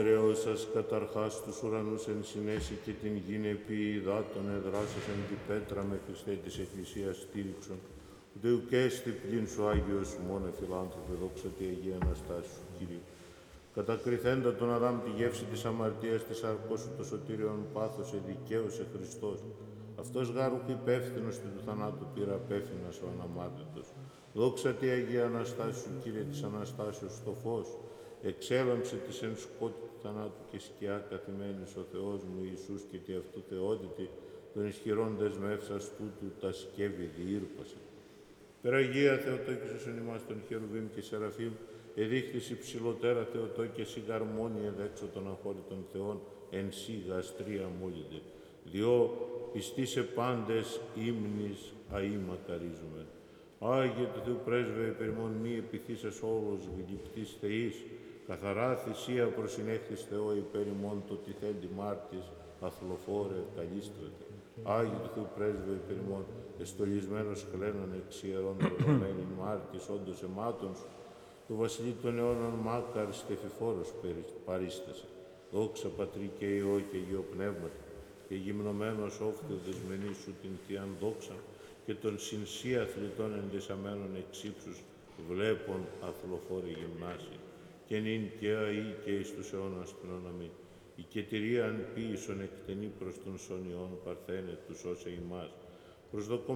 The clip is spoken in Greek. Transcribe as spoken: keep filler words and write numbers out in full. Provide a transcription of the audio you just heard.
περαιώσας καταρχάς τους ουρανούς εν συνέση και την γην επί υδάτων εδράσας εν τη πέτρα με Χριστέ της Εκκλησίας στήριξον, ούτε ουκέστη πλην σου Άγιος μόνε φιλάνθρωπε, δόξα τη Αγία Αναστάση σου, Κύριε. Κατακριθέντα τον Αδάμ τη γεύση της αμαρτίας της αρκός σου το σωτήριον πάθος εδικαίωσε Χριστός. Αυτός γάρουχ υπεύθυνος του θανάτου πήρα απέφθηνας ο αναμάρτητος. Δόξα τη Αγία Αναστάση σου, Κύριε της Αναστάσεως, το φως. Εξέλαμψε της εν σκότη του θανάτου και σκιά καθημένης ο Θεός μου Ιησούς και τη αυτού θεότητη των ισχυρών δεσμεύσας τούτου τα σκεύη διήρπασε. Περαγία Θεοτόκησος εν ημάς των Χερουβίμ και Σεραφείμ, εδείχθης υψηλοτέρα Θεοτόκια σιγαρμόνια δέξω των αχώρητων Θεών, εν σύ γαστρία μόλυνται. Διό πιστοί σε πάντες ύμνης αΐ μακαρίζουμε. Άγιε του Θεού πρέσβε, περιμόν μη επιθύσας όλος γλυπτής θεής, καθαρά θυσία προσυνέχθης Θεό υπέρ ημών το τι θέλει μάρτης, αθλοφόρε καλίστρατη. Άγιε του Θεού πρέσβε, περιμόν εστολισμένος χλένων εξ ιερών δεδομένην μάρτης, όντως αιμάτων σου, του βασιλεί των αιώνων μάκαρ στεφιφόρος παρίστασε. Δόξα Πατρί και Υιό και Αγίο Πνεύματι, και γυμνωμένος όφθιο δεσμενής σου την Θείαν δόξα, και των συνσύ αθλητών εντεσαμένων εξ ύψους βλέπων αθλοφόρη γυμνάση, και νυν και αΐ και εις τους αιώνας των αμήν. Η κετηρίαν ποίησον εκτενή προς τον σον Υιόν παρθένε τους όσε ημάς, προσδοκώ